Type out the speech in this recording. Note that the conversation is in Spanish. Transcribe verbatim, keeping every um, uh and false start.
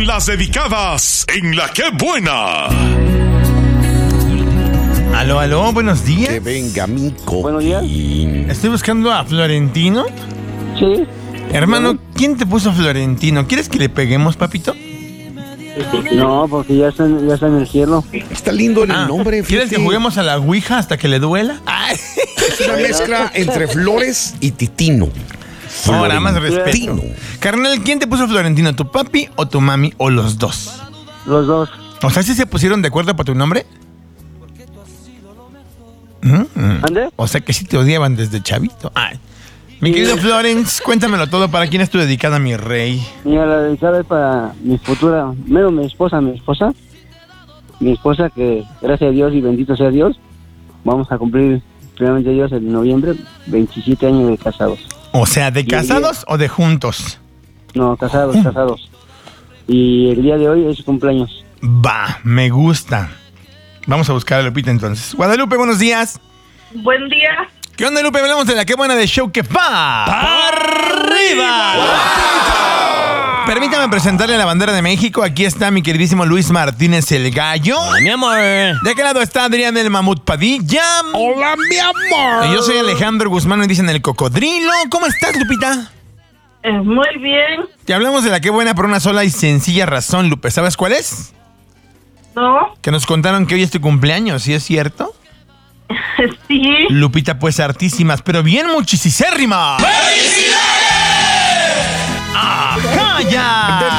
con las dedicadas en La Qué Buena. Aló, aló, buenos días. Que venga mi coquín. Buenos días. Estoy buscando a Florentino. Sí. Hermano, ¿quién te puso Florentino? ¿Quieres que le peguemos, papito? No, porque ya está, en- ya está en el cielo. Está lindo el Ah, nombre. ¿quieres que fíjate. juguemos a la ouija hasta que le duela? Ay. Es una mezcla entre Flores y Titino. Ahora, más respeto. Florentino. Carnal, ¿quién te puso Florentino? ¿Tu papi o tu mami o los dos? Los dos. O sea, ¿sí se pusieron de acuerdo para tu nombre? ¿Mm? Mm. ¿Ande? O sea, que sí te odiaban desde chavito. Ay. Mi querido Florence, cuéntamelo todo. ¿Para quién es tu dedicada, mi rey? Mira, la dedicada es para mi futura, menos mi esposa, mi esposa. Mi esposa que, gracias a Dios y bendito sea Dios, vamos a cumplir, primeramente Dios, en noviembre, veintisiete años de casados. O sea, ¿de casados o de juntos? No, casados, casados. Y el día de hoy es su cumpleaños. Va, me gusta. Vamos a buscar a Lupita entonces. Guadalupe, buenos días. Buen día. ¿Qué onda, Lupe? Hablamos de la Qué Buena de Show que va ¡para arriba! Permítame presentarle la bandera de México. Aquí está mi queridísimo Luis Martínez el Gallo. Mi amor. De qué lado está Adrián el Mamut Padilla. Hola, mi amor. Y yo soy Alejandro Guzmán y dicen el Cocodrilo. ¿Cómo estás, Lupita? Eh, muy bien. Te hablamos de la Qué Buena por una sola y sencilla razón, Lupe. ¿Sabes cuál es? ¿No? Que nos contaron que hoy es tu cumpleaños, ¿sí es cierto? Sí. Lupita, pues hartísimas, pero bien muchisisérrimas. ¡Felicidades! ¡Ajá, ya!